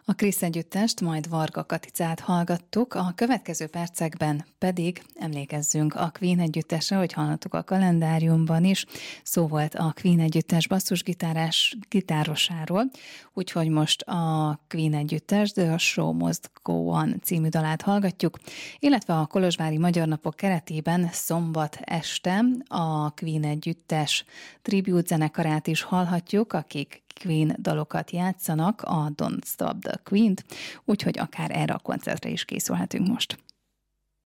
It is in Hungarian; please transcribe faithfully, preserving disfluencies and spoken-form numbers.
A Krisz együttest, majd Varga Katicát hallgattuk, a következő percekben pedig emlékezzünk a Queen együttesre, hogy hallottuk a kalendáriumban is. Szó volt a Queen együttes basszusgitárás gitárosáról, úgyhogy most a Queen együttes The Show Must Go On című dalát hallgatjuk, illetve a Kolozsvári Magyar Napok keretében szombat este a Queen együttes tribute zenekarát is hallhatjuk, akik Queen dalokat játszanak, a Don't Stop the Queen-t, úgyhogy akár erre a koncertre is készülhetünk most.